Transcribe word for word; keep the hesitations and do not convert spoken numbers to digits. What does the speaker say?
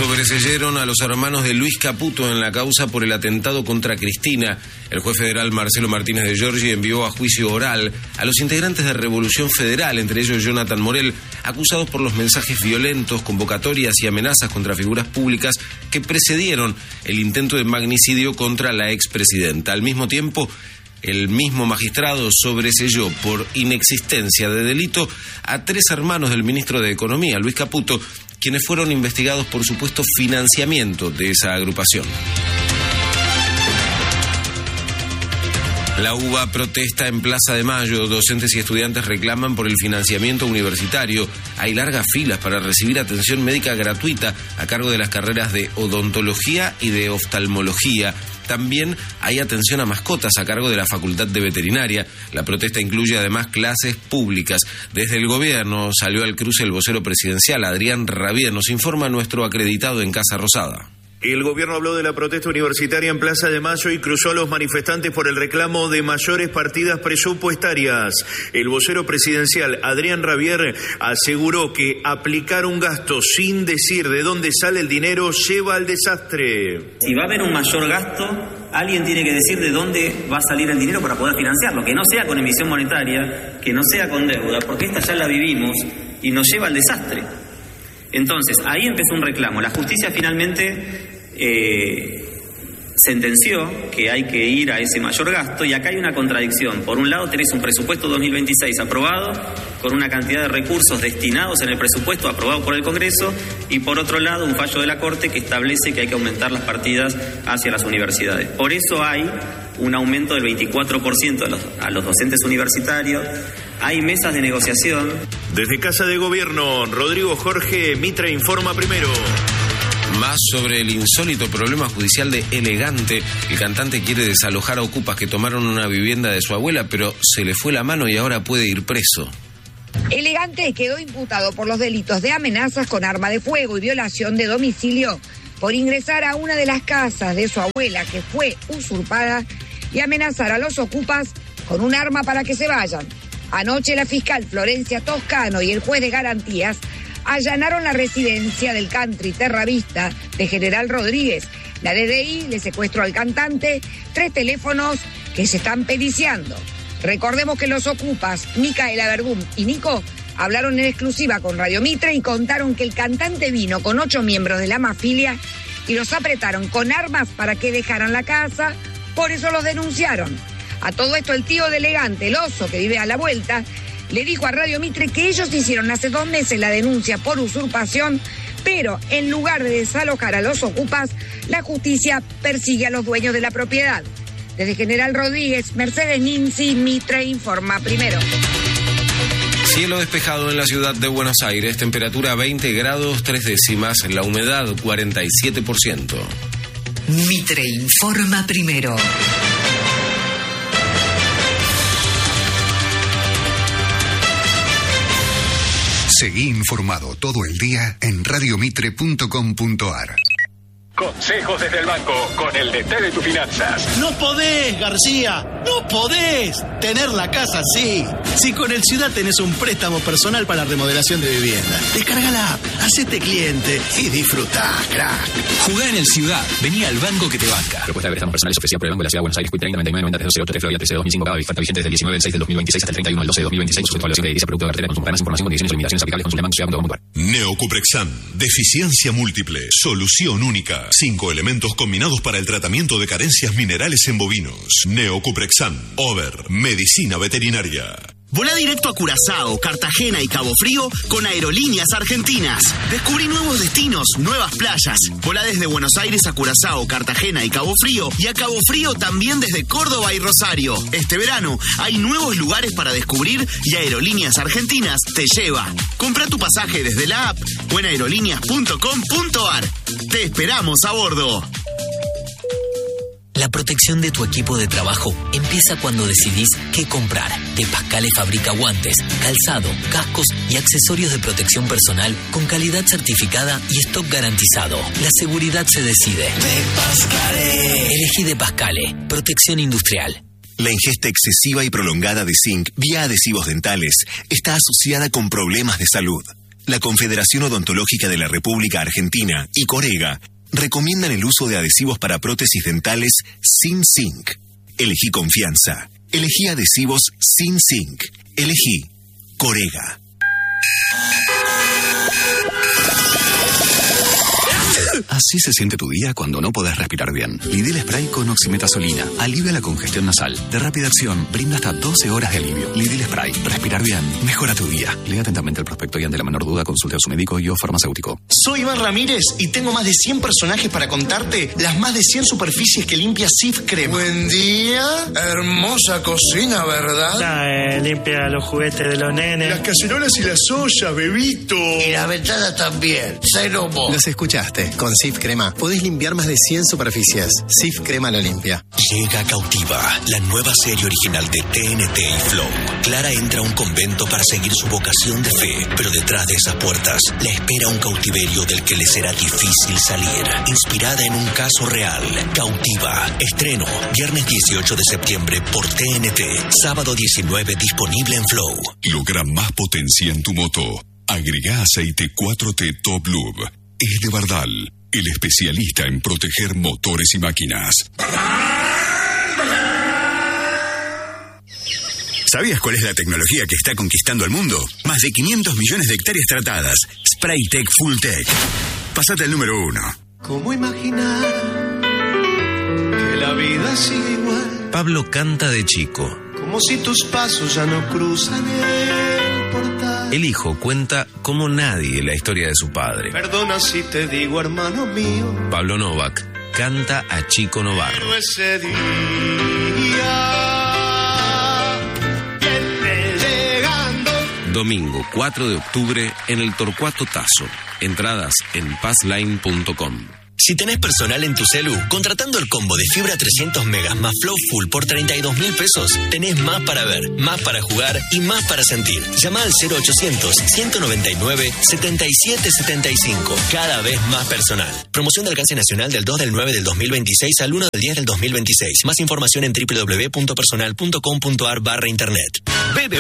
Sobreseyeron a los hermanos de Luis Caputo en la causa por el atentado contra Cristina. El juez federal Marcelo Martínez de Giorgi envió a juicio oral a los integrantes de Revolución Federal, entre ellos Jonathan Morel, acusados por los mensajes violentos, convocatorias y amenazas contra figuras públicas que precedieron el intento de magnicidio contra la expresidenta. Al mismo tiempo, el mismo magistrado sobreseyó por inexistencia de delito a tres hermanos del ministro de Economía, Luis Caputo, quienes fueron investigados por supuesto financiamiento de esa agrupación. La U B A protesta en Plaza de Mayo. Docentes y estudiantes reclaman por el financiamiento universitario. Hay largas filas para recibir atención médica gratuita a cargo de las carreras de odontología y de oftalmología. También hay atención a mascotas a cargo de la Facultad de Veterinaria. La protesta incluye además clases públicas. Desde el gobierno salió al cruce el vocero presidencial, Adrián Rabier. Nos informa nuestro acreditado en Casa Rosada. El gobierno habló de la protesta universitaria en Plaza de Mayo y cruzó a los manifestantes por el reclamo de mayores partidas presupuestarias. El vocero presidencial, Adrián Rabier, aseguró que aplicar un gasto sin decir de dónde sale el dinero lleva al desastre. Si va a haber un mayor gasto, alguien tiene que decir de dónde va a salir el dinero para poder financiarlo, que no sea con emisión monetaria, que no sea con deuda, porque esta ya la vivimos y nos lleva al desastre. Entonces, ahí empezó un reclamo. La justicia finalmente eh, sentenció que hay que ir a ese mayor gasto, y acá hay una contradicción. Por un lado tenés un presupuesto dos mil veintiséis aprobado con una cantidad de recursos destinados en el presupuesto aprobado por el Congreso, y por otro lado un fallo de la Corte que establece que hay que aumentar las partidas hacia las universidades. Por eso hay un aumento del veinticuatro por ciento a los, a los docentes universitarios. Hay mesas de negociación. Desde Casa de Gobierno, Rodrigo Jorge, Mitre informa primero. Más sobre el insólito problema judicial de Elegante. El cantante quiere desalojar a ocupas que tomaron una vivienda de su abuela, pero se le fue la mano y ahora puede ir preso. Elegante quedó imputado por los delitos de amenazas con arma de fuego y violación de domicilio por ingresar a una de las casas de su abuela que fue usurpada y amenazar a los ocupas con un arma para que se vayan. Anoche la fiscal Florencia Toscano y el juez de garantías allanaron la residencia del country terrorista de General Rodríguez. La D D I le secuestró al cantante tres teléfonos que se están periciando. Recordemos que los ocupas, Micaela Verdún y Nico, hablaron en exclusiva con Radio Mitre y contaron que el cantante vino con ocho miembros de la mafilia y los apretaron con armas para que dejaran la casa, por eso los denunciaron. A todo esto el tío de Elegante, el oso que vive a la vuelta, le dijo a Radio Mitre que ellos hicieron hace dos meses la denuncia por usurpación, pero en lugar de desalojar a los ocupas, la justicia persigue a los dueños de la propiedad. Desde General Rodríguez, Mercedes Ninzi, Mitre informa primero. Cielo despejado en la ciudad de Buenos Aires, temperatura veinte grados tres décimas, la humedad cuarenta y siete por ciento. Mitre informa primero. Seguí informado todo el día en radiomitre punto com punto ar. Consejos desde el banco con el D T de tus finanzas. No podés, García, no podés tener la casa así. Si con el Ciudad tenés un préstamo personal para remodelación de vivienda, descarga la app, hacete cliente y disfrutá, crack. Jugá en el Ciudad, vení al banco que te banca. Propuesta de préstamos personales ofrecida por el Banco de la Ciudad de Buenos Aires, Q treinta, noventa y nueve, noventa, cero cero, Florida, T C dos mil cinco, cada oferta vigente desde el diecinueve del seis del dos mil veintiséis hasta el treinta y uno del doce del dos mil veintiséis, sujeto a evaluación de ese producto de cartera, consultar más información, condiciones y limitaciones aplicables, consulta banco ciudad punto com punto ar. Neocuprexan, deficiencia múltiple, solución única, cinco elementos combinados para el tratamiento de carencias minerales en bovinos. Neocuprexan, Over, medicina veterinaria. Volá directo a Curazao, Cartagena y Cabo Frío con Aerolíneas Argentinas. Descubrí nuevos destinos, nuevas playas. Volá desde Buenos Aires a Curazao, Cartagena y Cabo Frío, y a Cabo Frío también desde Córdoba y Rosario. Este verano hay nuevos lugares para descubrir y Aerolíneas Argentinas te lleva. Compra tu pasaje desde la app o en aerolíneas punto com punto ar. Te esperamos a bordo. La protección de tu equipo de trabajo empieza cuando decidís qué comprar. De Pascale fabrica guantes, calzado, cascos y accesorios de protección personal con calidad certificada y stock garantizado. La seguridad se decide. De Pascale. Elegí De Pascale. Protección industrial. La ingesta excesiva y prolongada de zinc vía adhesivos dentales está asociada con problemas de salud. La Confederación Odontológica de la República Argentina y Corega recomiendan el uso de adhesivos para prótesis dentales sin zinc. Elegí confianza. Elegí adhesivos sin zinc. Elegí Corega. Así se siente tu día cuando no podés respirar bien. Lidil Spray con oximetazolina alivia la congestión nasal. De rápida acción, brinda hasta doce horas de alivio. Lidil Spray. Respirar bien mejora tu día. Lea atentamente el prospecto y ante la menor duda consulte a su médico y o farmacéutico. Soy Iván Ramírez y tengo más de cien personajes para contarte las más de cien superficies que limpia Cif Crema. Buen día. Hermosa cocina, ¿verdad? Ya, eh, limpia los juguetes de los nenes. Las cacerolas y las ollas, bebito. Y la ventana también. Cero vos. Los escuchaste. Con Cif Crema podés limpiar más de cien superficies. Cif Crema lo limpia. Llega Cautiva, la nueva serie original de T N T y Flow. Clara entra a un convento para seguir su vocación de fe, pero detrás de esas puertas la espera un cautiverio del que le será difícil salir. Inspirada en un caso real, Cautiva. Estreno, viernes dieciocho de septiembre por T N T. Sábado diecinueve disponible en Flow. Logra más potencia en tu moto. Agregá aceite cuatro T Top Lube. Es de Bardal, el especialista en proteger motores y máquinas. ¿Sabías cuál es la tecnología que está conquistando el mundo? Más de quinientos millones de hectáreas tratadas. Spraytec Full Tech. Pasate al número uno. ¿Cómo imaginar que la vida sigue igual? Pablo canta de chico. Como si tus pasos ya no cruzan el portal. El hijo cuenta como nadie la historia de su padre. Perdona si te digo, hermano mío. Pablo Novak canta a Chico Novarro. Pero ese día viene llegando. Domingo cuatro de octubre en el Torcuato Tazo. Entradas en passline punto com. Si tenés personal en tu celu, contratando el combo de fibra trescientos megas más Flow Full por treinta y dos mil pesos, tenés más para ver, más para jugar y más para sentir. Llama al cero ochocientos, ciento noventa y nueve, setenta y siete setenta y cinco. Cada vez más personal. Promoción de alcance nacional del dos del nueve del dos mil veintiséis al uno del diez del dos mil veintiséis. Más información en doble u doble u doble u punto personal punto com punto a r barra internet. B B